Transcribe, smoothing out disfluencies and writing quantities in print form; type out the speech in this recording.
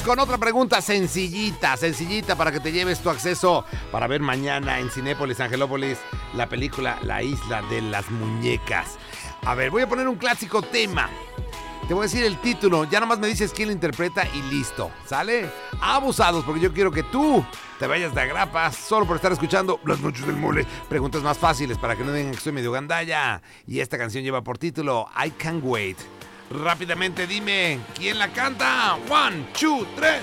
Con otra pregunta sencillita para que te lleves tu acceso para ver mañana en Cinépolis, Angelópolis, la película La Isla de las Muñecas. A ver, voy a poner un clásico tema. Te voy a decir el título, ya nomás me dices quién lo interpreta y listo, ¿sale? Abusados, porque yo quiero que tú te vayas de agrapas solo por estar escuchando Las Noches del Mole. Preguntas más fáciles para que no digan que estoy medio gandalla. Y esta canción lleva por título I Can't Wait. Rápidamente dime, ¿quién la canta? 1, 2, 3.